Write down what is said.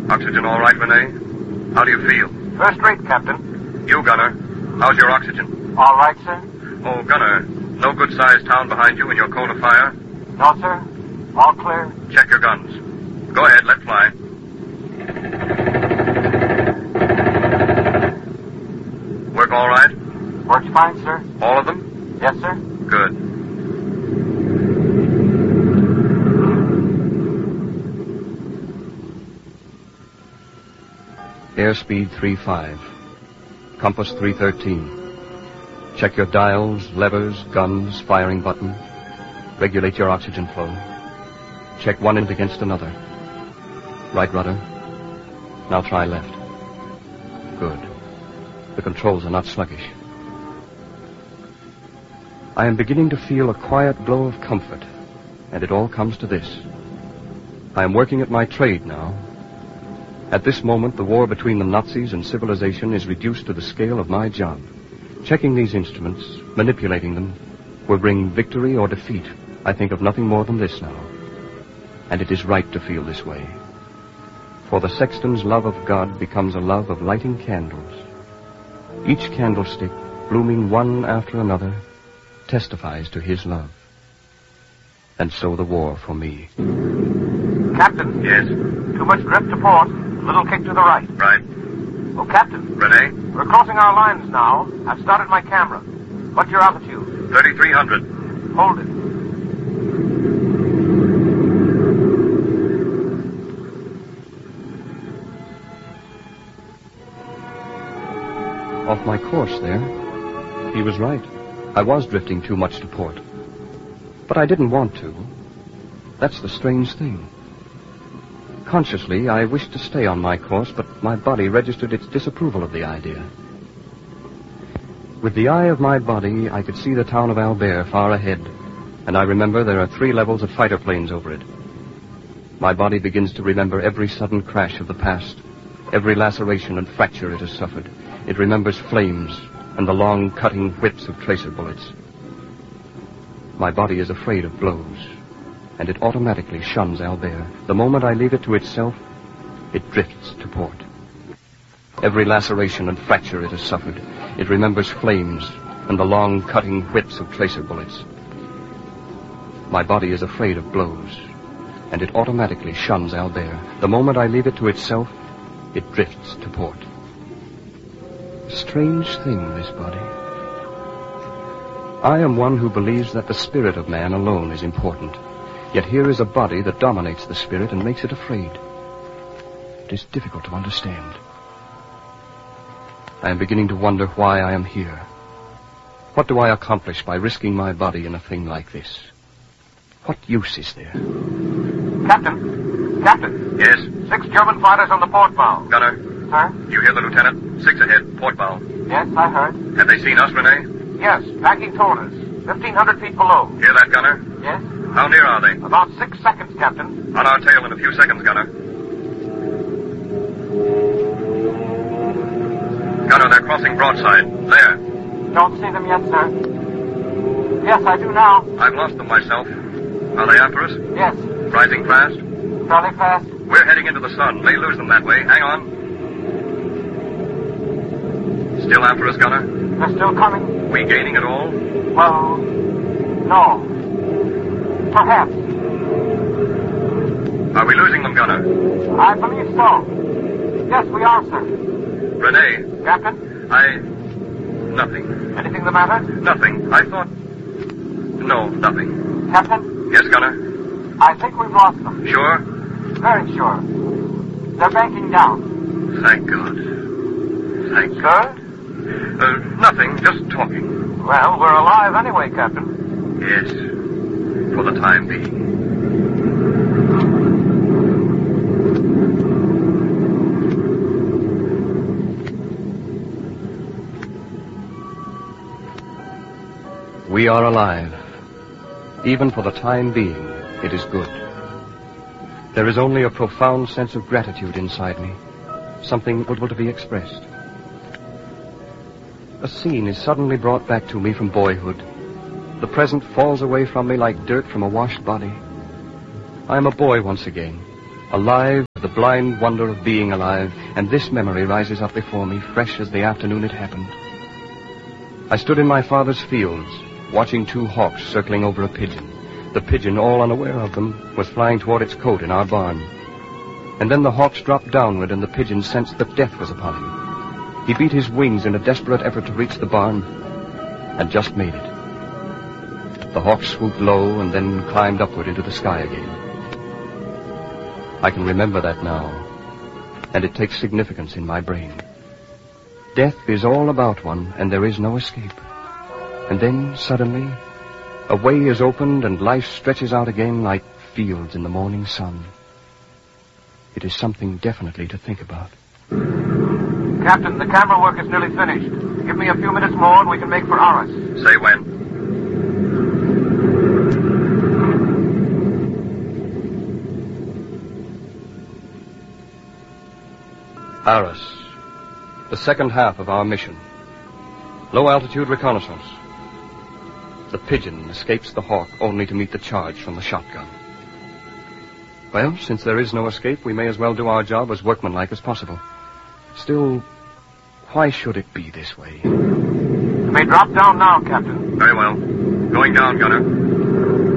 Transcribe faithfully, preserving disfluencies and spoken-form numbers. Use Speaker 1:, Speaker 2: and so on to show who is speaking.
Speaker 1: Oxygen all right, Rene? How do you feel?
Speaker 2: First rate, Captain.
Speaker 1: You, Gunner. How's your oxygen?
Speaker 2: All right, sir.
Speaker 1: Oh, Gunner, no good-sized town behind you in your cone of fire?
Speaker 2: No, sir. All clear.
Speaker 1: Check your guns. Go ahead, let fly. Work all right?
Speaker 2: Works fine, sir.
Speaker 1: All of them?
Speaker 2: Yes, sir.
Speaker 1: Good.
Speaker 3: Airspeed three five. Compass three thirteen. Check your dials, levers, guns, firing button. Regulate your oxygen flow. Check one end against another. Right rudder. Now try left. Good. The controls are not sluggish. I am beginning to feel a quiet glow of comfort, and it all comes to this. I am working at my trade now. At this moment, the war between the Nazis and civilization is reduced to the scale of my job. Checking these instruments, manipulating them, will bring victory or defeat. I think of nothing more than this now. And it is right to feel this way. For the sexton's love of God becomes a love of lighting candles. Each candlestick, blooming one after another, testifies to his love. And so the war for me.
Speaker 2: Captain.
Speaker 1: Yes?
Speaker 2: Too much drift to port. A little kick to the right.
Speaker 1: Right.
Speaker 2: Oh, Captain.
Speaker 1: Rene?
Speaker 2: We're crossing our lines now. I've started my camera. What's your altitude?
Speaker 1: thirty-three hundred.
Speaker 2: Hold it.
Speaker 3: Off my course there. He was right. I was drifting too much to port. But I didn't want to. That's the strange thing. Consciously, I wished to stay on my course, but my body registered its disapproval of the idea. With the eye of my body, I could see the town of Albert far ahead, and I remember there are three levels of fighter planes over it. My body begins to remember every sudden crash of the past, every laceration and fracture it has suffered. It remembers flames and the long, cutting whips of tracer bullets. My body is afraid of blows, and it automatically shuns Albert. The moment I leave it to itself, it drifts to port. Every laceration and fracture it has suffered, it remembers flames and the long, cutting whips of tracer bullets. My body is afraid of blows, and it automatically shuns Albert. The moment I leave it to itself, it drifts to port. Strange thing, this body. I am one who believes that the spirit of man alone is important. Yet here is a body that dominates the spirit and makes it afraid. It is difficult to understand. I am beginning to wonder why I am here. What do I accomplish by risking my body in a thing like this? What use is there?
Speaker 2: Captain. Captain.
Speaker 1: Yes?
Speaker 2: Six German fighters on the port bow.
Speaker 1: Gunner?
Speaker 2: Sir?
Speaker 1: You hear the lieutenant? Six ahead, port bow.
Speaker 2: Yes, I heard.
Speaker 1: Have they seen us, Rene?
Speaker 2: Yes, packing toward us. Fifteen hundred feet below.
Speaker 1: Hear that, Gunner?
Speaker 2: Yes?
Speaker 1: How near are they?
Speaker 2: About six seconds, Captain.
Speaker 1: On our tail in a few seconds, Gunner. Gunner, they're crossing broadside. There.
Speaker 2: Don't see them yet, sir. Yes, I do now.
Speaker 1: I've lost them myself. Are they after us?
Speaker 2: Yes.
Speaker 1: Rising fast?
Speaker 2: Fairly fast.
Speaker 1: We're heading into the sun. May lose them that way. Hang on. Still after us, Gunner?
Speaker 2: They're still coming.
Speaker 1: We gaining at all?
Speaker 2: Well, no. Perhaps.
Speaker 1: Are we losing them, Gunner?
Speaker 2: I believe so. Yes, we are, sir.
Speaker 1: Rene?
Speaker 2: Captain?
Speaker 1: I... Nothing.
Speaker 2: Anything the matter?
Speaker 1: Nothing. I thought... No, nothing.
Speaker 2: Captain?
Speaker 1: Yes, Gunner?
Speaker 2: I think we've lost them.
Speaker 1: Sure?
Speaker 2: Very sure. They're banking down.
Speaker 1: Thank God. Thank
Speaker 2: Sir?
Speaker 1: God. Uh, nothing, just talking.
Speaker 2: Well, we're alive anyway, Captain.
Speaker 1: Yes. For the time being.
Speaker 3: We are alive. Even for the time being, it is good. There is only a profound sense of gratitude inside me, something able to be expressed. A scene is suddenly brought back to me from boyhood. The present falls away from me like dirt from a washed body. I am a boy once again, Alive, the blind wonder of being alive, and this memory rises up before me, fresh as the afternoon it happened. I stood in my father's fields, watching two hawks circling over a pigeon. The pigeon, all unaware of them, was flying toward its cote in our barn. And then the hawks dropped downward, and the pigeon sensed that death was upon him. He beat his wings in a desperate effort to reach the barn, and just made it. The hawk swooped low and then climbed upward into the sky again. I can remember that now, and it takes significance in my brain. Death is all about one, and there is no escape. And then, suddenly, a way is opened and life stretches out again like fields in the morning sun. It is something definitely to think about.
Speaker 2: Captain, the camera work is nearly finished. Give me a few minutes more and we can make for Arras.
Speaker 1: Say when.
Speaker 3: Arras, the second half of our mission. Low-altitude reconnaissance. The pigeon escapes the hawk only to meet the charge from the shotgun. Well, since there is no escape, we may as well do our job as workmanlike as possible. Still, why should it be this way?
Speaker 2: You may drop down now, Captain.
Speaker 1: Very well. Going down, gunner.